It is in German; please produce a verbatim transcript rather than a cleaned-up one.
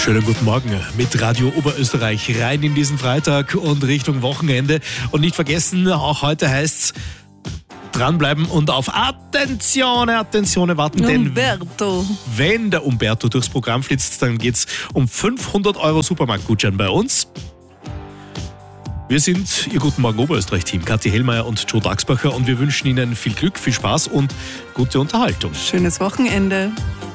Schönen guten Morgen mit Radio Oberösterreich rein in diesen Freitag und Richtung Wochenende. Und nicht vergessen, auch heute heißt's dranbleiben und auf Attenzione, Attenzione warten. Umberto. Denn wenn der Umberto durchs Programm flitzt, dann geht's um fünfhundert Euro Supermarktgutschein bei uns. Wir sind Ihr Guten Morgen Oberösterreich-Team, Kathi Hellmeier und Joe Daxbacher, und wir wünschen Ihnen viel Glück, viel Spaß und gute Unterhaltung. Schönes Wochenende.